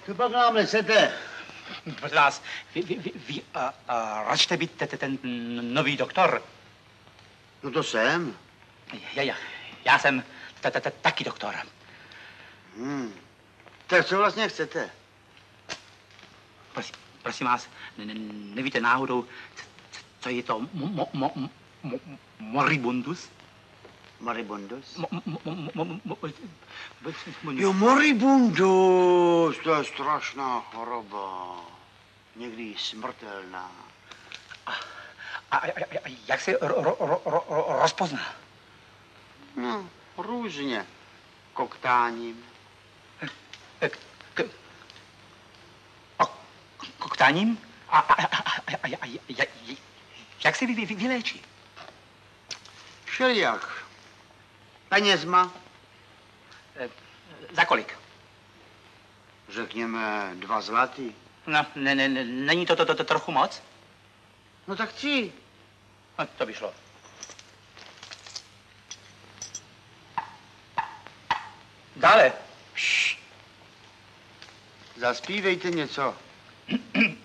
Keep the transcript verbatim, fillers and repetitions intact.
To pak nám nechcete. Prosím vás, vy, vy, vy, vy uh, uh, račte být te, te, ten nový doktor? No to jsem. Já, já, já jsem ta, ta, ta, taky doktor. Hmm. Tak co vlastně chcete? Prosím, prosím vás, ne, ne, nevíte náhodou, co je to mo, mo, mo, mo, moribundus? Moribundus? Mo, mo, mo, mo, mo, mo, jo, moribundus, to je strašná choroba. Někdy smrtelná. A, a, a, a jak se ro, ro, ro, ro, rozpozná? No, různě. Koktáním. K, k, koktáním? A, a, a, a, a, a, a, a jak se vy, vy, vyléčí? Všelijak. Penězma. E, za kolik? Řekněme dva zlatý. No, ne, ne, ne, není to, to, to, to trochu moc? No tak tři. No, to by šlo. Dále. Zaspívejte něco.